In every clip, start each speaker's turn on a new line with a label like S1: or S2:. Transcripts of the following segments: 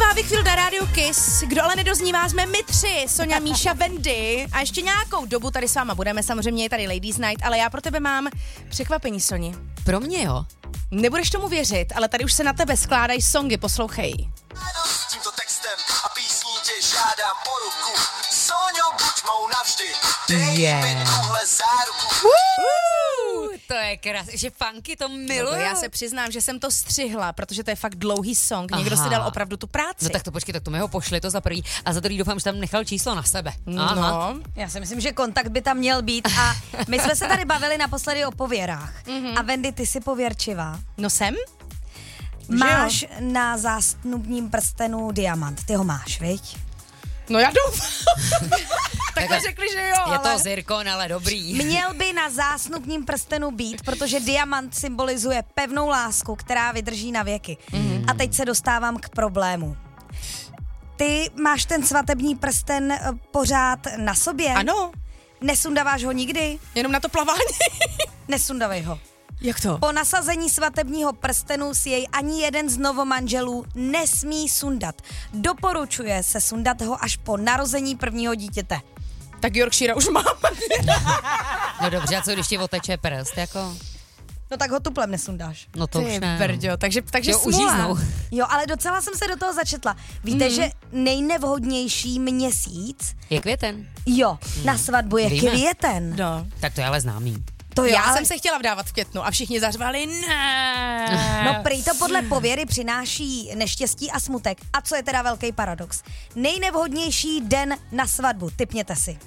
S1: Slávy chvíl na rádiu Kiss. Kdo ale nedoznívá, jsme my tři, Sonja, Míša, Wendy. A ještě nějakou dobu tady s váma budeme, samozřejmě je tady Ladies Night, ale já pro tebe mám překvapení, Soni.
S2: Pro mě jo.
S1: Nebudeš tomu věřit, ale tady už se na tebe skládají songy, poslouchej.
S3: Tímto textem a písní tě žádám o ruku. Soňo, buď mou navždy, dej mi tuhle záruku.
S2: To je krásné, že funky to miluju.
S1: No, já se přiznám, že jsem to střihla, protože to je fakt dlouhý song. Někdo si dal opravdu tu práci.
S2: No tak to počkej, tak to mi ho pošli to za první a za druhý doufám, že tam nechal číslo na sebe.
S1: No.
S4: Já si myslím, že kontakt by tam měl být a my jsme se tady bavili naposledy o pověrách. A Wendy, ty jsi pověrčivá.
S1: No jsem?
S4: Máš na zástupním prstenu diamant, ty ho máš, viď?
S1: No já doufám. Takhle řekli, že jo,
S2: Je
S1: ale...
S2: to zirkon, ale dobrý.
S4: Měl by na zásnubním prstenu být, protože diamant symbolizuje pevnou lásku, která vydrží na věky. A teď se dostávám k problému. Ty máš ten svatební prsten pořád na sobě?
S1: Ano,
S4: Nesundáváš ho nikdy?
S1: jenom na to plavání.
S4: Nesundavej ho.
S1: Jak to?
S4: Po nasazení svatebního prstenu si jej ani jeden z novomanželů nesmí sundat. Doporučuje se sundat ho až po narození prvního dítěte.
S1: Tak Yorkshire už mám.
S2: No dobře, a co když ti oteče prst, jako?
S4: No tak ho tuplem nesundáš.
S2: No to už ne.
S1: Brďo, takže
S2: Jo,
S1: smůla.
S2: užíznou.
S4: Jo, ale docela jsem se do toho začetla. Víte, že nejnevhodnější měsíc,
S2: Je květen.
S4: jo, na svatbu je
S2: Víme.
S4: květen.
S1: No.
S2: Tak to je ale známý.
S4: To jo,
S1: Já
S4: ale...
S1: jsem se chtěla vdávat v květnu a všichni zařvali ne.
S4: No prý to podle pověry přináší neštěstí a smutek. A co je teda velký paradox? Nejnevhodnější den na svatbu, tipněte si.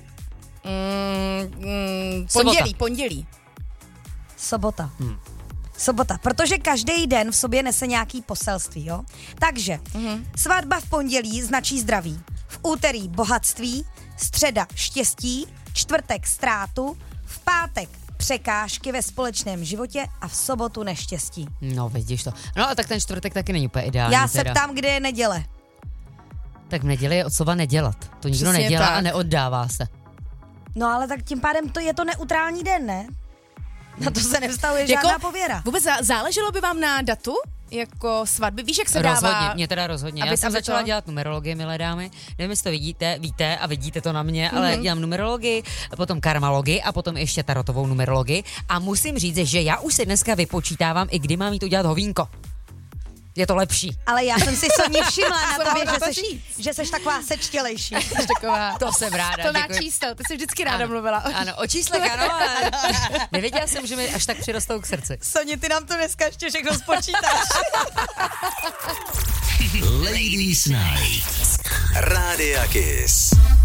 S1: Pondělí.
S4: Sobota. Sobota, protože každý den v sobě nese nějaký poselství, jo? Takže svatba v pondělí značí zdraví, v úterý bohatství, středa štěstí, čtvrtek ztrátu, v pátek překážky ve společném životě a v sobotu neštěstí.
S2: No, vidíš to. No a tak ten čtvrtek taky není úplně ideální.
S4: Já se
S2: teda.
S4: ptám, kde je neděle.
S2: Tak v neděli je od slova nedělat. To nikdo
S1: Přesně
S2: nedělá
S1: tak.
S2: a neoddává se.
S4: No ale tak tím pádem to je to neutrální den, ne? Na to se nevztahuje žádná pověra.
S1: Vůbec záleželo by vám na datu? Jako svatby? Víš, jak se
S2: Rozhodně,
S1: dává?
S2: mě teda rozhodně.
S1: aby-
S2: Já jsem
S1: aby
S2: začala
S1: to-
S2: dělat numerologii, milé dámy. Nevím, jestli to víte a vidíte to na mě, ale dělám numerologii, potom karmalogii a potom ještě tarotovou numerologii. A musím říct, že já už si dneska vypočítávám, i kdy mám jít udělat hovínko. Je to lepší.
S4: Ale já jsem si Soní všimla na
S1: Co
S4: tobě,
S1: mám na to
S4: že seš taková sečtělejší.
S1: Jsi taková
S2: To jsem ráda.
S1: plná
S2: děkuji.
S1: čísel, ty jsi vždycky ráda
S2: Ano,
S1: mluvila.
S2: Ano, o číslech ano, ale nevěděla jsem, že mi až tak přirostou k srdci.
S4: Soně, ty nám to dneska ještě všechno spočítáš.
S3: Ladies Night. Rádia Kiss.